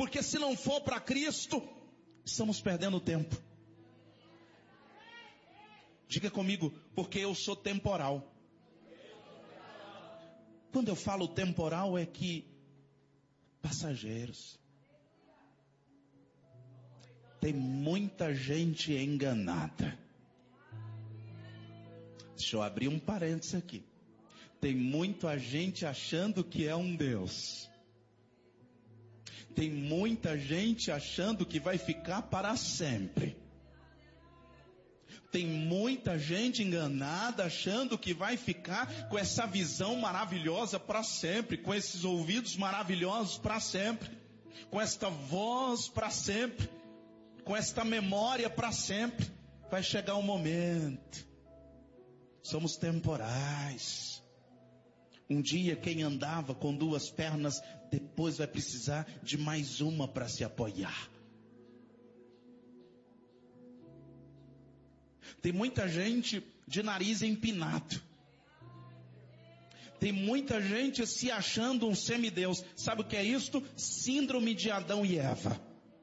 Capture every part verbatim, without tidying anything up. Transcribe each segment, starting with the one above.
Porque se não for para Cristo, estamos perdendo tempo. Diga comigo, porque eu sou temporal. Quando eu falo temporal é que passageiros. Tem muita gente enganada. Deixa eu abrir um parênteses aqui. Tem muita gente achando que é um Deus. Tem muita gente achando que vai ficar para sempre. Tem muita gente enganada achando que vai ficar com essa visão maravilhosa para sempre, com esses ouvidos maravilhosos para sempre, com esta voz para sempre, com esta memória para sempre. Vai chegar um momento. Somos temporais. Um dia quem andava com duas pernas, depois vai precisar de mais uma para se apoiar. Tem muita gente de nariz empinado. Tem muita gente se achando um semideus. Sabe o que é isto? Síndrome de Adão e Eva.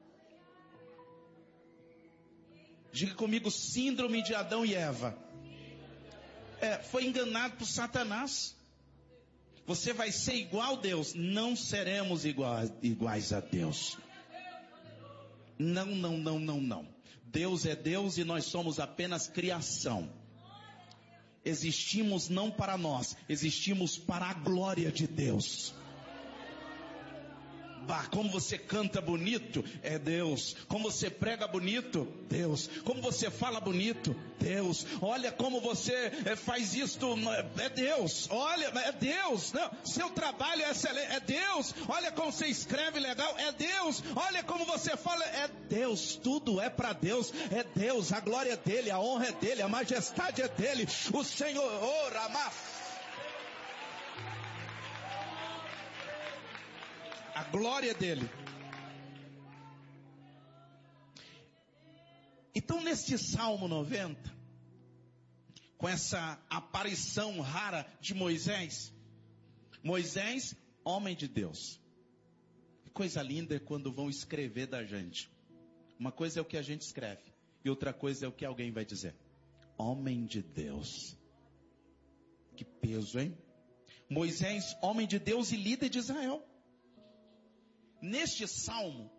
Diga comigo, síndrome de Adão e Eva. É, foi enganado por Satanás. Você vai ser igual a Deus. Não seremos iguais, iguais a Deus. Não, não, não, não, não. Deus é Deus e nós somos apenas criação. Existimos não para nós, existimos para a glória de Deus. Bah, como você canta bonito, é Deus. Como você prega bonito, Deus. Como você fala bonito, Deus. Olha como você faz isto, é Deus. Olha, é Deus. Não, seu trabalho é excelente, é Deus. Olha como você escreve legal, é Deus. Olha como você fala, é Deus. Tudo é para Deus, é Deus. A glória é dele, a honra é dele, a majestade é dele. O Senhor, oh, Ramá. A glória dele. Então neste Salmo noventa, com essa aparição rara de Moisés, Moisés, homem de Deus. Que coisa linda é quando vão escrever da gente. Uma coisa é o que a gente escreve, e outra coisa é o que alguém vai dizer. Homem de Deus. Que peso, hein? Moisés, homem de Deus e líder de Israel. Neste salmo,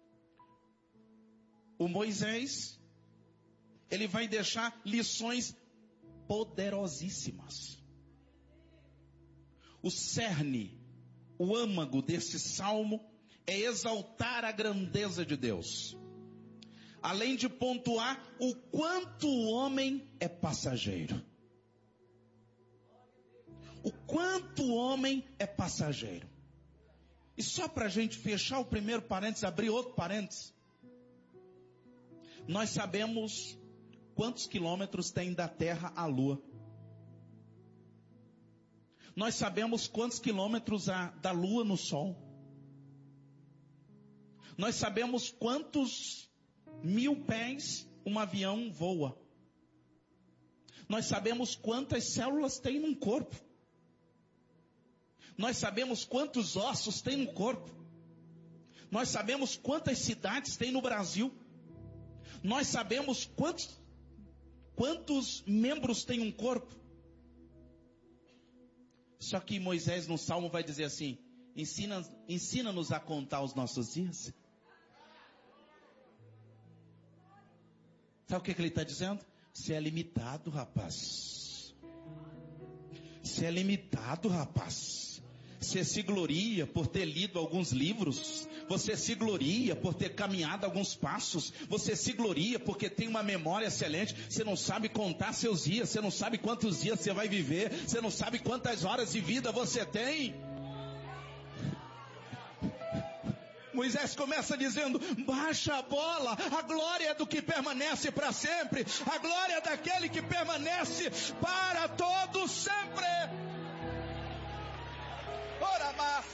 o Moisés, ele vai deixar lições poderosíssimas. O cerne, o âmago desse salmo é exaltar a grandeza de Deus. Além de pontuar o quanto o homem é passageiro. O quanto o homem é passageiro. E só para a gente fechar o primeiro parênteses, abrir outro parênteses. Nós sabemos quantos quilômetros tem da Terra à Lua. Nós sabemos quantos quilômetros há da Lua no Sol. Nós sabemos quantos mil pés um avião voa. Nós sabemos quantas células tem num corpo. Nós sabemos quantos ossos tem no corpo. Nós sabemos quantas cidades tem no Brasil. Nós sabemos quantos, quantos membros tem um corpo. Só que Moisés no Salmo vai dizer assim, ensina, ensina-nos a contar os nossos dias. Sabe o que, que ele está dizendo? Você é limitado, rapaz. Você é limitado, rapaz. Você se gloria por ter lido alguns livros. Você se gloria por ter caminhado alguns passos. Você se gloria porque tem uma memória excelente. Você não sabe contar seus dias. Você não sabe quantos dias você vai viver. Você não sabe quantas horas de vida você tem. Moisés começa dizendo, baixa a bola, a glória é do que permanece para sempre. A glória é daquele que permanece para todo sempre. Ora, mas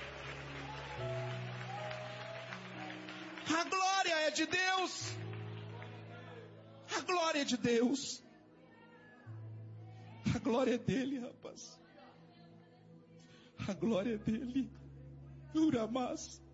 a glória é de Deus. A glória é de Deus. A glória é dele, rapaz. A glória é dele. Ora, mas